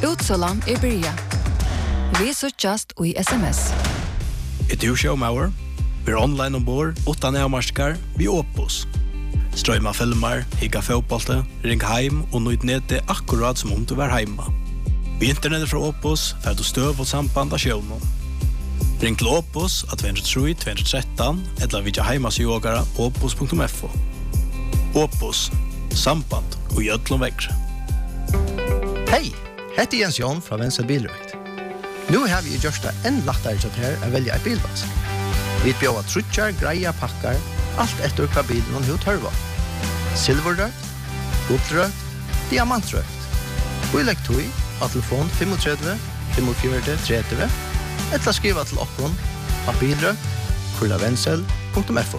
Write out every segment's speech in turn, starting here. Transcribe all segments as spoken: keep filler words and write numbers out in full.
Utsålan er byrja. Vi så just og i sms. Et du showmauer? Vi er online ombord, utan nærmarskar, vi Opus. Strøyma filmer, higga fotbollte, ring heim og nøyd nede akkurat som om du var heima. Vi internettet fra Opus, fer du støv og samband av sjøvnen. Ring til Opus at to tre to to tre eller vidja heimas jogara opus punktum f o. Opus, samband og gjødlom vekkre. Hei, hette Jens Jon fra Venstre Bilrøkt. Nå har vi gjort det enn lettere til her å velge et bilvask. Vi bjør trutjar, greia, pakkar, alt etter hva bilen og hva tørva. Silverrøkt, guldrøkt, diamantrøkt. Vi legger tog av telefon tre fem fem fire tre tre eller skriva til okkon av bilrøkt, kurlavensel punktum f o.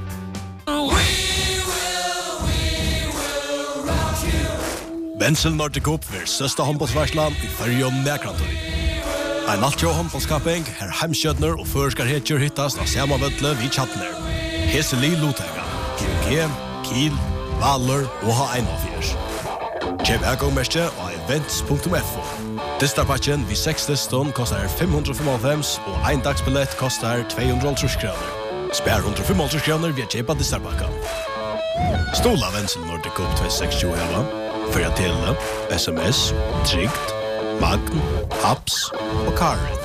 Bensel Nordic Cup vir søsta håndbollsvarslan i Førjøen Nekrantur. Ein altjå håndbollskapping, her heimskjøtner og førskar hetjur hittast av samme vødle vid Tjatner. Hese li Lotega, G U G, Kiel, Valur og H einogfjørs. Kjøp ergångmerke og events punktum f o. Distarpatchen vid seks diston kostar fem hundre femoghalvfems og ein dagsbillett kostar to hundre og halvtreds kroner. Spær one hundre og femoghalvtreds kroner via kjøpa Distarpakka. Stola Bensel Nordic Cup to seks tjue heva. För att tele, sms, trygt, magn, apps och karret.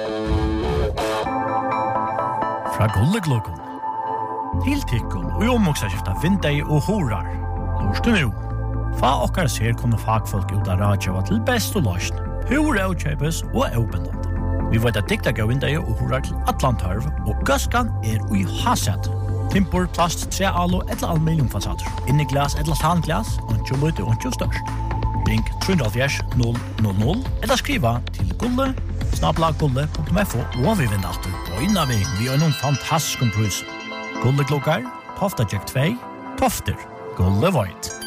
Fra Gulleglokon. Til tikkun og omoksaskifta vindei og horar. Lorstu nu. Fa okkar ser kunne fagfolk ut av radjava til best og løsn. Hur avkjøpes og avbindande. Vi vet at dikta gav vindei og horar til Atlantarv, og gaskan er ui hasset. Timpor, plast, tre alo eller aluminium fasader. Inni glas eller tanglas, og ikke løyte og ikke størst. Ring tre null null null eller skriva til gulle, snabla gulle punktum f o og vi vinner alltid på innan vi vi har noen fantastisk pris. Gulle klokkar, Tofta Jack two, Tofter, Gulle White.